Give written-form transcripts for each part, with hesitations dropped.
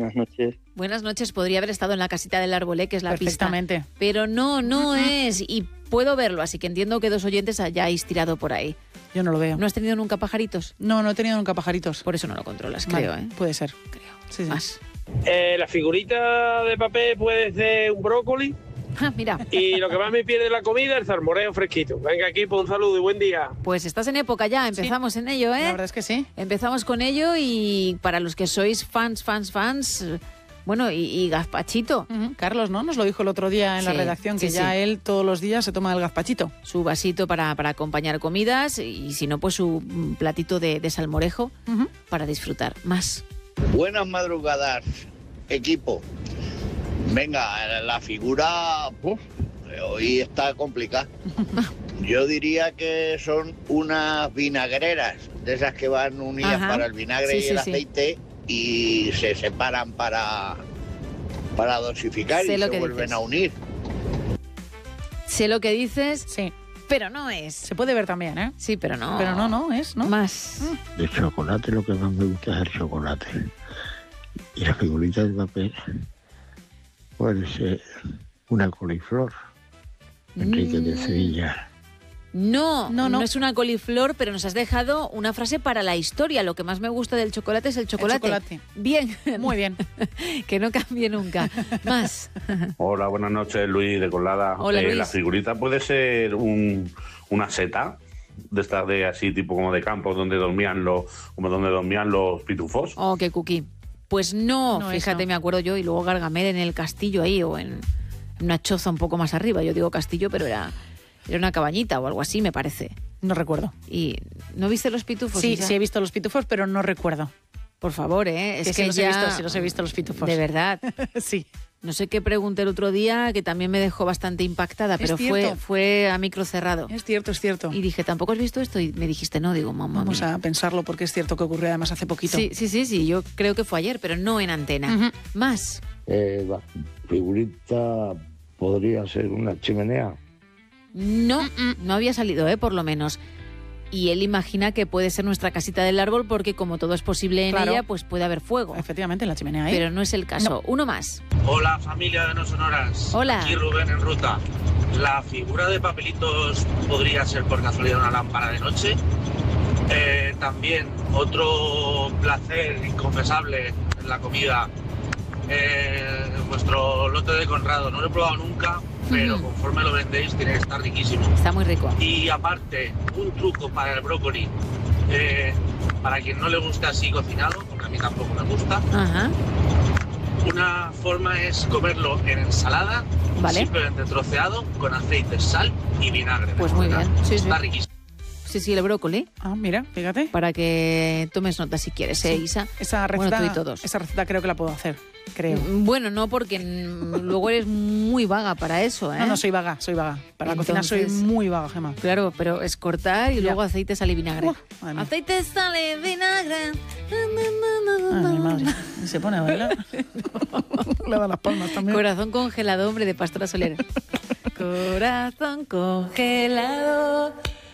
buenas noches. Buenas noches, podría haber estado en la casita del árbol, que es la pista. Perfectamente. Pero no es, y puedo verlo, así que entiendo que 2 oyentes hayáis tirado por ahí. Yo no lo veo. ¿No has tenido nunca pajaritos? No he tenido nunca pajaritos. Por eso no lo controlas, Vale, creo, ¿eh? Puede ser. Creo. Sí. Más. La figurita de papel puede ser un brócoli. Mira. Y lo que más me pierde la comida, el salmoreo fresquito. Venga, equipo, un saludo y buen día. Pues estás en época ya, empezamos en ello, ¿eh? La verdad es que sí. Empezamos con ello y para los que sois fans, bueno, y gazpachito. Carlos, ¿no? Nos lo dijo el otro día en la Sí, redacción, que sí, ya sí. él todos los días se toma el gazpachito. Su vasito para acompañar comidas y si no, pues su platito de salmorejo para disfrutar. Más. Buenas madrugadas, equipo. Venga, la figura hoy está complicada. Yo diría que son unas vinagreras, de esas que van unidas Ajá. para el vinagre Sí, y sí, el sí. aceite y se separan para dosificar Sé y lo se que vuelven dices. a unir. Sé lo que dices, Sí. pero no es. Se puede ver también, ¿eh? Sí, pero no. Pero no es, ¿no? Más. De chocolate lo que más me gusta es el chocolate. Y la figurita de papel puede ser una coliflor. Enrique de Sevilla. No es una coliflor, pero nos has dejado una frase para la historia. Lo que más me gusta del chocolate es el chocolate. chocolate. Bien. Muy bien. Que no cambie nunca. Más. Hola, buenas noches, Luis de Colada. Hola, Luis. La figurita puede ser una seta de estas de así tipo como de campo donde dormían los pitufos. Oh, qué cookie. Pues no, No, fíjate, eso. me acuerdo yo, y luego Gargamel en el castillo ahí, o en una choza un poco más arriba. Yo digo castillo, pero era una cabañita o algo así, me parece. No recuerdo. ¿Y no viste los pitufos? Sí, Isa? sí he visto los pitufos, pero no recuerdo. Por favor, ¿eh? Es Que que sí los ya... he visto, sí los he visto los pitufos. De verdad. Sí. No sé qué pregunté el otro día, que también me dejó bastante impactada, Es pero cierto. fue a micro cerrado. Es cierto. Y dije, ¿tampoco has visto esto? Y me dijiste, no, digo, mamá. Vamos a pensarlo porque es cierto que ocurrió además hace poquito. Sí, yo creo que fue ayer, pero no en antena. Más. La figurita podría ser una chimenea. No había salido, por lo menos. Y él imagina que puede ser nuestra casita del árbol porque como todo es posible en Claro. ella, pues puede haber fuego. Efectivamente, en la chimenea ahí. Pero no es el caso. No. Uno más. Hola, familia de No Sonoras. Hola. Aquí Rubén en ruta. La figura de papelitos podría ser por casualidad una lámpara de noche. También otro placer inconfesable en la comida. Vuestro lote de Conrado. No lo he probado nunca, pero conforme lo vendéis tiene que estar riquísimo. Está muy rico. Y aparte, un truco para el brócoli. Para quien no le guste así cocinado, porque a mí tampoco me gusta. Ajá. Una forma es comerlo en ensalada, Vale. simplemente troceado, con aceite, sal y vinagre. Pues muy bien. Sí, Está sí. riquísimo. Sí, el brócoli. Ah, mira, fíjate. Para que tomes nota si quieres, Isa. Esa Bueno, receta, tú y todos. esa receta creo que la puedo hacer, creo. Bueno, no, porque luego eres muy vaga para eso, ¿eh? No, soy vaga. Para la cocina soy Entonces- muy vaga, Gemma. Claro, pero es cortar y Ya. luego aceite, sal y vinagre. Madre mía. Aceite, sal y vinagre. Ay, mi madre. Y se pone a bailar. Le da las palmas también. Corazón congelado, hombre, de Pastora Soler. Corazón congelado.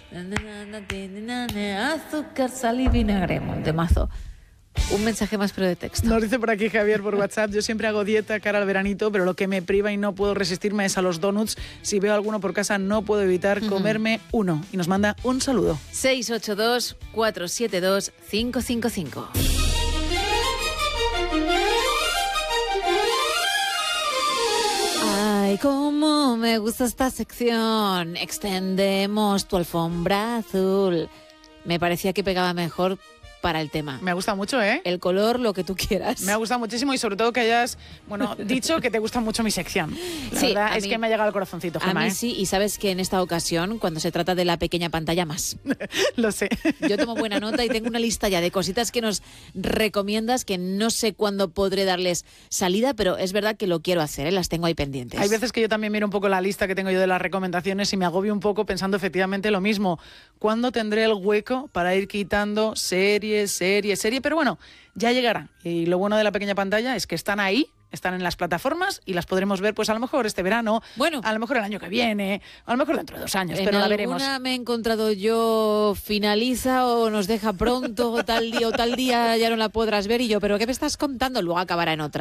Azúcar, sal y vinagre. Montemazo. Un mensaje más, pero de texto. Nos dice por aquí Javier por WhatsApp: yo siempre hago dieta cara al veranito, pero lo que me priva y no puedo resistirme es a los donuts. Si veo alguno por casa no puedo evitar comerme uno. Y nos manda un saludo. 682-472-555. Ay, cómo me gusta esta sección. Extendemos tu alfombra azul. Me parecía que pegaba mejor para el tema. Me gusta mucho, ¿eh? El color, lo que tú quieras. Me ha gustado muchísimo y sobre todo que hayas, dicho que te gusta mucho mi sección. La Sí, verdad a es mí- que me ha llegado al corazoncito, A Gemma, mí ¿eh? sí, y sabes que en esta ocasión, cuando se trata de la pequeña pantalla, más. Lo sé. Yo tomo buena nota y tengo una lista ya de cositas que nos recomiendas que no sé cuándo podré darles salida, pero es verdad que lo quiero hacer, ¿eh? Las tengo ahí pendientes. Hay veces que yo también miro un poco la lista que tengo yo de las recomendaciones y me agobio un poco pensando efectivamente lo mismo. ¿Cuándo tendré el hueco para ir quitando serie? Pero bueno, ya llegará. Y lo bueno de la pequeña pantalla es que están ahí, están en las plataformas y las podremos ver pues a lo mejor este verano, Bueno. a lo mejor el año que viene, a lo mejor dentro de 2 años, En pero la alguna veremos. me he encontrado yo, finaliza o nos deja pronto, o tal día ya no la podrás ver, y yo, ¿pero qué me estás contando? Luego acabará en otra.